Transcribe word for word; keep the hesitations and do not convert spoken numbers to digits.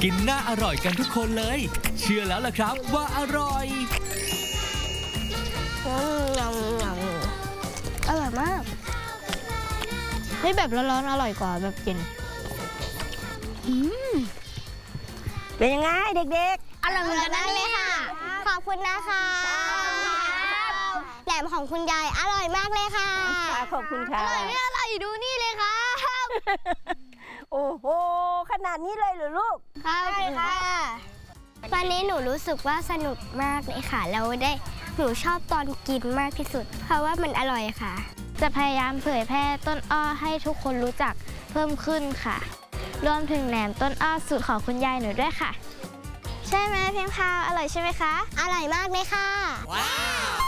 กินน่าอร่อยกันทุกคนเลยเชื่อแล้วล่ะครับว่าอร่อยอร่อยมากเฮ้ยแบบร้อนๆอร่อยกว่าแบบเย็นเป็นยังไงเด็กๆอร่อยเหมือนกันเลยค่ะขอบคุณนะคะแหนมของคุณยายอร่อยมากเลยค่ะขอบคุณค่ะอร่อยไม่อร่อยดูนี่เลยค่ะโอ้โหขนาดนี้เลยเหรอลูกใช่ค่ะวันนี้หนูรู้สึกว่าสนุกมากเลยค่ะแล้วได้หนูชอบตอนกินมากที่สุดเพราะว่ามันอร่อยค่ะจะพยายามเผยแพร่ต้นอ้อให้ทุกคนรู้จักเพิ่มขึ้นค่ะรวมถึงแหนมต้นอ้อสูตรของคุณยายหนูด้วยค่ะใช่ไหมเพียงพาวอร่อยใช่ไหมคะอร่อยมากเลยค่ะว้าว